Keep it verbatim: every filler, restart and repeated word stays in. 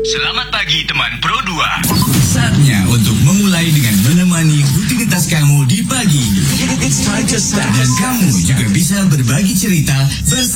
Selamat pagi teman Pro dua. Saatnya untuk memulai dengan menemani rutinitas kamu di pagi. Dan kamu juga bisa berbagi cerita bersama